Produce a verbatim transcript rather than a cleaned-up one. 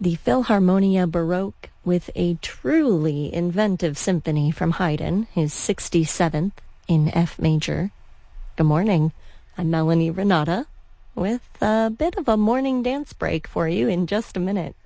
the Philharmonia Baroque with a truly inventive symphony from Haydn, his sixty-seventh in F major. Good morning. I'm Melanie Renata with a bit of a morning dance break for you in just a minute.